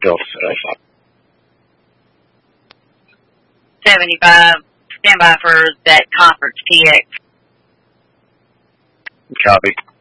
Delta today. 75, stand by for that conference, TX. Copy.